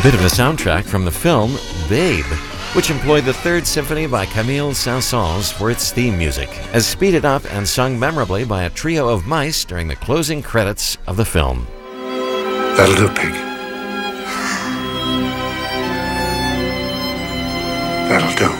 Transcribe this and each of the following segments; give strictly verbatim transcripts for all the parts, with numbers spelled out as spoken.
bit of a soundtrack from the film Babe, which employed the Third Symphony by Camille Saint-Saëns for its theme music, as speeded up and sung memorably by a trio of mice during the closing credits of the film. That'll do, pig. That'll do.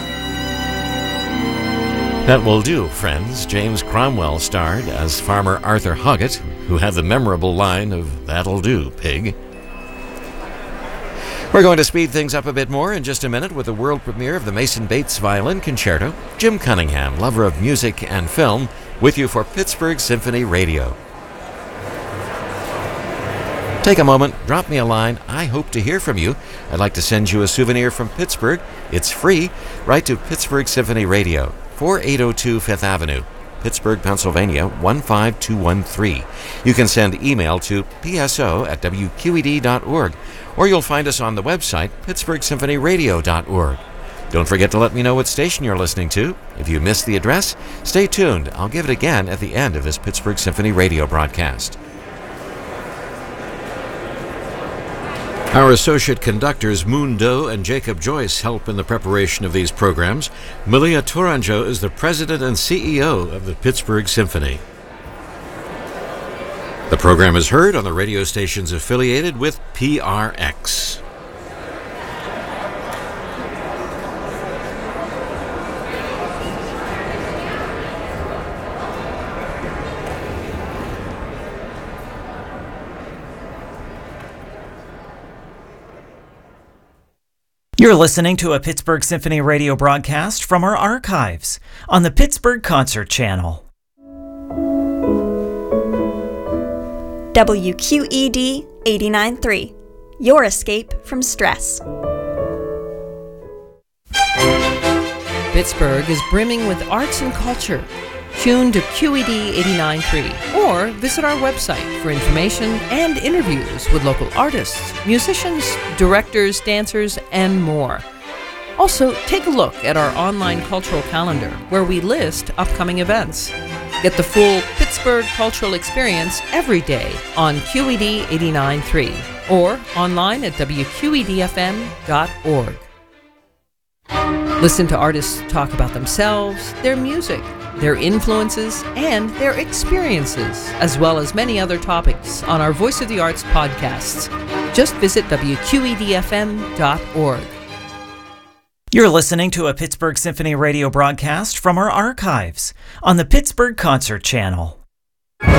That will do, friends. James Cromwell starred as Farmer Arthur Hoggett, who had the memorable line of, "That'll do, pig." We're going to speed things up a bit more in just a minute with the world premiere of the Mason Bates Violin Concerto. Jim Cunningham, lover of music and film, with you for Pittsburgh Symphony Radio. Take a moment, drop me a line. I hope to hear from you. I'd like to send you a souvenir from Pittsburgh. It's free. Write to Pittsburgh Symphony Radio, forty-eight oh two Fifth Avenue, Pittsburgh, Pennsylvania, one five two one three. You can send email to p s o at w q e d dot org, or you'll find us on the website, pittsburgh symphony radio dot org. Don't forget to let me know what station you're listening to. If you missed the address, stay tuned. I'll give it again at the end of this Pittsburgh Symphony Radio broadcast. Our associate conductors Moon Doe and Jacob Joyce help in the preparation of these programs. Malia Tourangeau is the president and C E O of the Pittsburgh Symphony. The program is heard on the radio stations affiliated with P R X. You're listening to a Pittsburgh Symphony Radio broadcast from our archives on the Pittsburgh Concert Channel. W Q E D eighty-nine point three, your escape from stress. Pittsburgh is brimming with arts and culture. Tune to Q E D eighty-nine point three or visit our website for information and interviews with local artists, musicians, directors, dancers, and more. Also, take a look at our online cultural calendar where we list upcoming events. Get the full Pittsburgh cultural experience every day on Q E D eighty-nine point three or online at w q e d f m dot org. Listen to artists talk about themselves, their music, their influences, and their experiences, as well as many other topics on our Voice of the Arts podcasts. Just visit w q e d f m dot org. You're listening to a Pittsburgh Symphony Radio broadcast from our archives on the Pittsburgh Concert Channel.